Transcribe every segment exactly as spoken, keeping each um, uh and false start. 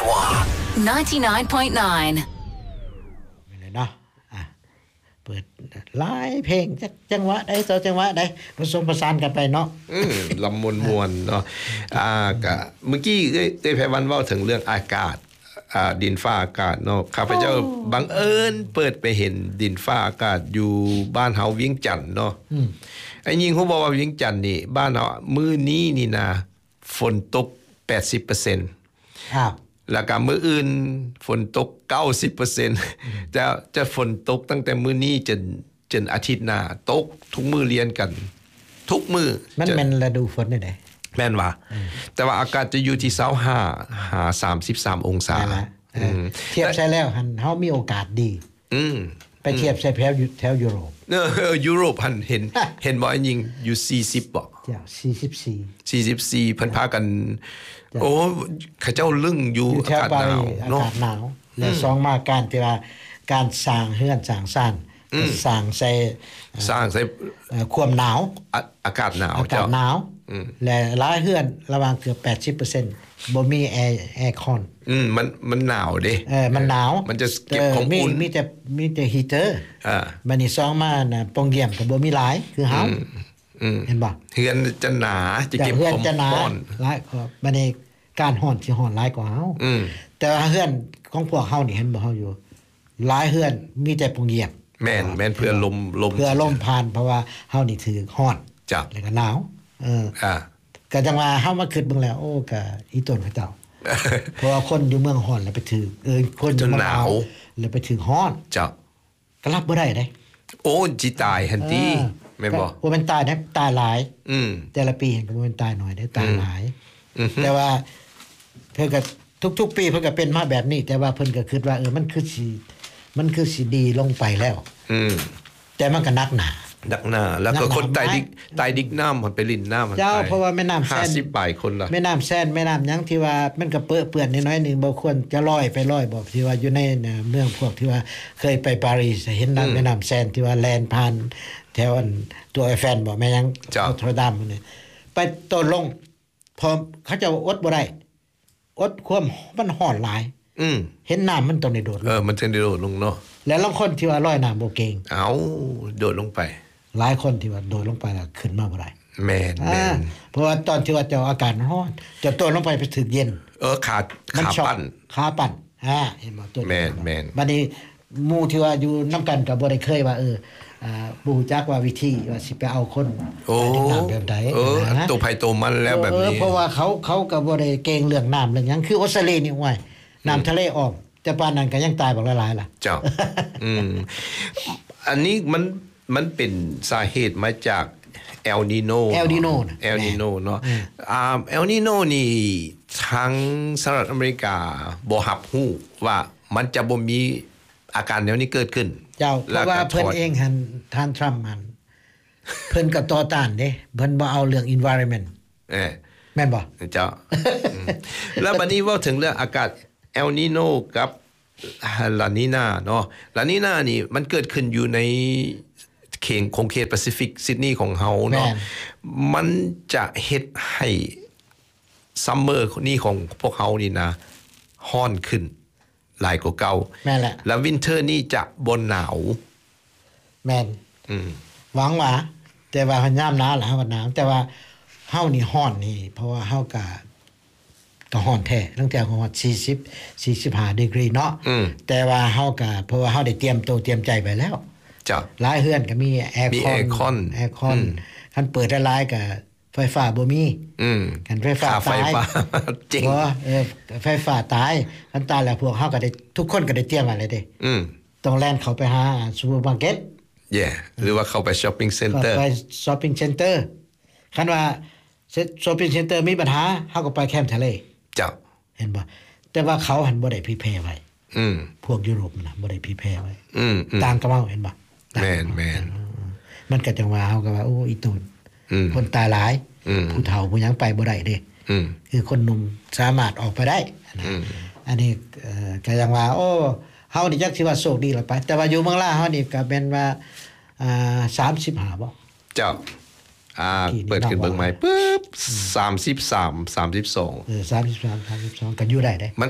Joshua ninety-nine point nine เลยเนาะอ่ะเปิดหลายเพลงจักจังหวะใดต่อจังหวะใดผสมผสานกันไปเนาะอืมลำมวนๆเนาะอ่าก็เมื่อกี้เอ้ยเอ้ยไผวันเว้าถึงเรื่องอากาศอ่าดินฟ้าอากาศเนาะข้าพเจ้าบังเอิญเปิดไปเห็นดินฟ้าอากาศอยู่บ้านเฮาเวียงจันทน์เนาะอืมไอ้ยิงฮู้บ่ว่าเวียงจันทน์นี่บ้านเฮามื้อนี้นี่นะฝนตก แปดสิบเปอร์เซ็นต์อ้าวแล้วก็มื้ออื่นฝนตก เก้าสิบเปอร์เซ็นต์ จะจะฝนตกตั้งแต่มื้อนี้จนจนอาทิตย์หน้าตกทุกมื้อเรียนกันทุกมื้อมันแม่นฤดูฝนนี่แหละแม่นว่าแต่ว่าอากาศจะอยู่ที่ยี่สิบห้าหาสามสิบสามองศาอืมเทียบใช่แล้วหั่นเฮามีโอกาสดีอืมไปเทียบใส่แถวแถวยุโรปเออยุโรปหันเห็นเห็นบ่อันยิงอยู่สี่สิบบ่จ้ะสี่สิบสี่สี่สิบสี่เพิ่นพากันโอ้เขาเจ้าลึงอยู่อากาศหนาวอากาศหนาวและสองมาการที่ว่าการสร้างเฮือนสร้างซ่านสร้างใส่สร้างใส่ความหนาวอากาศหนาวอากาศหนาวและหลายเฮือนระหว่างเกือบ แปดสิบเปอร์เซ็นต์ บ่มีแอร์แอร์คอนอืมมันมันหนาวเด้เออมันหนาวมันจะเก็บของอุ่นมีแต่มีแต่ฮีเตอร์อ่าบัดนี้สองมาน่ะปงเยี่ยมก็บ่มีหลายคือเฮาอืมเห็นบ่เฮือนจะหนาจะเก็บของร้อนหลายก็บัดนี้การร้อนสิร้อนหลายกว่าเฮาอืมแต่ว่าเฮือนของพวกเฮานี่เห็นบ่เฮาอยู่หลายเฮือนมีแต่ปงเยี่ยมแม่นแม่นเพื่อลมลมเพื่อลมผ่านเพราะว่าเฮานี่ถือร้อนจ้ะแล้วก็หนาวเอออ่าก็จังว่าเฮามาคิดเบิ่งแล้วโอ้ก็อีต้นเขาเจ้าเพราะว่าคนอยู่เมืองร้อนแล้วไปถือเออคนอยู่เมืองหนาวแล้วไปถือร้อนจ้ะก็รับบ่ได้เด้โอ้จิตายหั่นติแม่นบ่บ่แม่นตายนะตายหลายอืมแต่ละปีเห็นก็บ่แม่นตายน้อยเด้ตายหลายแต่ว่าเพิ่นก็ทุกๆปีเพิ่นก็เป็นมาแบบนี้แต่ว่าเพิ่นก็คิดว่าเออมันคือสิมันคือสิดีลงไปแล้วอืมแต่มันก็หนักหนาดักหน้าแล้วก็คนใต้ดิกใต้ดิกน้ำมันไปลิ่นน้ำมันไปเจ้าเพราะว่าแม่น้ำแซนห้าสิบปลายคนล่ะแม่น้ำแซนแม่น้ำหยังที่ว่ามันก็เปื้อเปื้อนน้อยๆนึงบ่ควรจะลอยไปลอยบ่ที่ว่าอยู่ในเมืองพวกที่ว่าเคยไปปารีสเห็นน้ำแม่น้ำแซนที่ว่าแล่นผ่านแถวอันตัวไอเฟนบ่แม่ยังนอตรดามนี่ไปตกลงพอเขาจะอดบ่ได้อดความมันร้อนหลายอืมเห็นน้ำมันต้องได้โดดลงเออมันจะได้โดดลงเนาะแล้วบางคนที่ว่าลอยน้ำบ่เก่งเอ้าโดดลงไปหลายคนที่ว่าโดดลงไปแล้วขึ้นมาบ่ได้แม่นแม่นเพราะว่าตอนที่ว่าเจ้าอากาศร้อนจะตัวลงไปไปถึงเย็นเออขาขาปั่นขาปั่นอ่าเห็นบ่ตัวแม่นแม่นบัดนี้หมู่ที่ว่าอยู่นำกันก็บ่ได้เคยว่าเอออ่าบ่ฮู้จักว่าวิธีว่าสิไปเอาคนที่น้ำแบบใดเออตัวไผตัวมันแล้วแบบนี้เออเพราะว่าเขาเขาก็บ่ได้เก่งเรื่องน้ำเรื่องหยังคือออสเตรเลียนี่ว่าน้ำทะเลออกแต่ปานนั้นก็ยังตายบักหลายๆล่ะเจ้าอืมอันนี้มันมันเป็นสาเหตุมาจากเอลนีโนเอลนีโนเอลนีโนเนาะอ่าเอลนีโนนี่ทางสหรัฐอเมริกาบ่รับรู้ว่ามันจะบ่มีอาการแนวนี้เกิดขึ้นเจ้าเพราะว่าเพิ่นเองหันท่านทรัมป์มันเพิ่นก็ต่อต้านเด้เพิ่นบ่เอาเรื่อง environment เอ้แม่นบ่เจ้าแล้วบัดนี้เว้าถึงเรื่องอากาศเอลนีโนกับลานีนาเนาะลานีนานี่มันเกิดขึ้นอยู่ในเขตของเขตแปซิฟิกซิดนีย์ของเฮาเนาะมันจะเฮ็ดให้ซัมเมอร์นี่ของพวกเฮานี่นะร้อนขึ้นหลายกว่าเก่าแม่นแหละแล้ววินเทอร์นี่จะบ่หนาวแม่นอืมหวังว่าแต่ว่ายามหนาวล่ะว่าหนาวแต่ว่าเฮานี่ร้อนนี่เพราะว่าเฮาก็ก็ร้อนแท้ตั้งแต่ร้อนสี่สิบ สี่สิบห้าดีกรีเนาะแต่ว่าเฮาก็เพราะว่าเฮาได้เตรียมตัวเตรียมใจไปแล้วจ้ะหลายเฮือนก็มีแอร์คอนแอร์คอนคันเปิดหลายๆก็ไฟฟ้าบ่มีอืมคันไฟฟ้าตายจริงบ่เออไฟฟ้าตายคันตายแล้วพวกเฮาก็ได้ทุกคนก็ได้เตรียมอะไรเด้อืมต้องแล่นเข้าไปหาซูเปอร์มาร์เก็ตเย่หรือว่าเข้าไปช้อปปิ้งเซ็นเตอร์ไปช้อปปิ้งเซ็นเตอร์คันว่าช้อปปิ้งเซ็นเตอร์มีปัญหาเฮาก็ไปแคมป์ทะเลจ้ะเห็นบ่แต่ว่าเขาหันบ่ได้พรีแพร์ไว้อืมพวกยุโรปน่ะบ่ได้พรีแพร์ไว้อืมต่างกับเฮาเห็นบ่แม่นๆมันก็จังว่าเฮาก็ว่าโอ้อีตูนคนตายหลายผู้เฒ่าผู้หยังไปบ่ได้เด้คือคนหนุ่มสามารถออกไปได้อันนี้เอ่อก็จังว่าโอ้เฮานี่จักสิว่าโชคดีล่ะไปแต่ว่าอยู่เมืองลาวเฮานี่ก็แม่นว่าอ่าสามสิบห้าบ่เจ้าอ่าเปิดขึ้นเบิ่งใหม่ปึ๊บสามสิบสาม สามสิบสองเออสามสิบสาม สามสิบสองก็อยู่ได้เด้มัน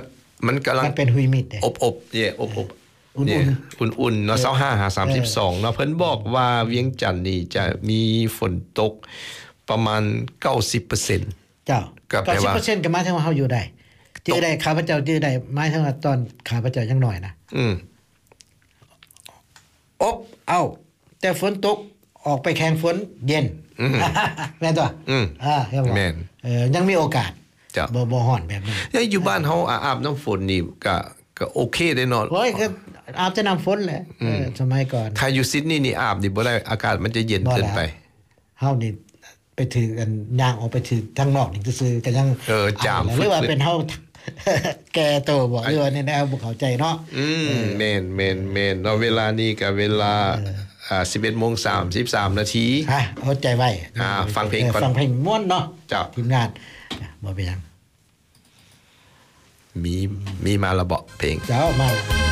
มันกำลังมันเป็นหุยมิดเด้อบๆเนี่ยอบๆอุ่นๆเนี่ยอุ่นๆเนาะยี่สิบห้าหาสามสิบสองเนาะเพิ่นบอกว่าเวียงจันทน์นี่จะมีฝนตกประมาณ เก้าสิบเปอร์เซ็นต์เจ้าก็แปลว่าเก้าสิบเปอร์เซ็นต์ก็หมายถึงว่าเฮาอยู่ได้จื้อได้ข้าพเจ้าจื้อได้หมายถึงว่าตอนข้าพเจ้ายังน้อยนะอืมอบเอาแต่ฝนตกออกไปแข่งฝนเย็นแม่นตัวอืมอ่าเรียกว่าแม่นเออยังมีโอกาสจ้ะบ่บ่ฮ้อนแบบนั้นเอ้ยอยู่บ้านเฮาอาบน้ำฝนนี่ก็ก็โอเคได้เนาะโอ้ยก็อาบจะน้ำฝนแหละเออสมัยก่อนถ้าอยู่ซิดนีย์นี่อาบนี่บ่ได้อากาศมันจะเย็นเกินไปเฮานี่ไปถือกันย่างออกไปถือทางนอกนี่ซื่อๆก็ยังเออจามหรือว่าเป็นเฮา แก่โตบ่หรือว่าในแนวบ่เข้าใจเนาะอืมแม่นแม่นแม่นเนาะเวลานี้ก็เวลาอ่า สิบเอ็ดโมงสามสิบสาม นาทีฮะเอาใจไว้อ่าฟังเพลงก่อนฟังเพลงม่วนเนาะจ้ะทีมงานบ่เป็นหยังมีมีมาระเบาะเพลงเจ้ามา